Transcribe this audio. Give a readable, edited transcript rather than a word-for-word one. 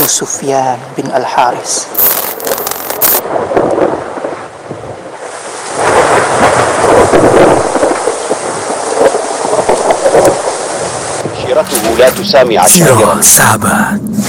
Sufyan bin Al-Haris. شيرته لا تسامع Siro, sahabat,